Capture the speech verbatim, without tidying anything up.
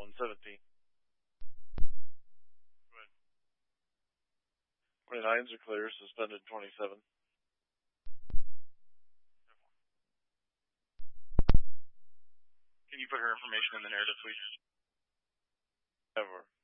one seventeen. twenty-nines are clear, suspended twenty-seven. Can you put her information in the narrative, please? Ever.